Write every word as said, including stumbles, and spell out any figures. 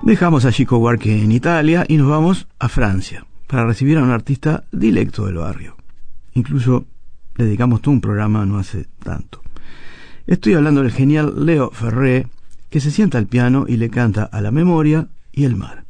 Dejamos a Chico Buarque en Italia y nos vamos a Francia para recibir a un artista dilecto del barrio. Incluso le dedicamos todo un programa no hace tanto. Estoy hablando del genial Léo Ferré, que se sienta al piano y le canta a la memoria y el mar.